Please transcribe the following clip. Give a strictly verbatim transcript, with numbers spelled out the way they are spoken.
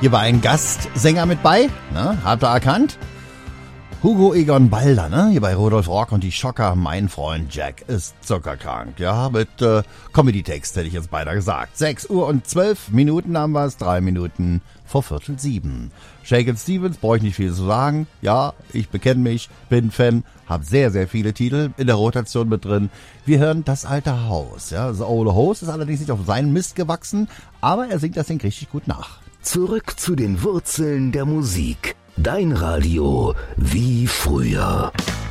Hier war ein Gastsänger mit bei, ne? Habt ihr erkannt? Hugo Egon Balder, ne? Hier bei Rudolf Rock und die Schocker. Mein Freund Jack ist zuckerkrank. Ja, mit äh, Comedy-Text hätte ich jetzt beinahe gesagt. sechs Uhr und zwölf Minuten haben wir es. Drei Minuten vor Viertel sieben. Shakin' Stevens, brauche ich nicht viel zu sagen. Ja, ich bekenne mich, bin Fan, habe sehr, sehr viele Titel in der Rotation mit drin. Wir hören Das alte Haus. Ja, The Old House ist allerdings nicht auf seinen Mist gewachsen, aber er singt das Ding richtig gut nach. Zurück zu den Wurzeln der Musik. Dein Radio wie früher.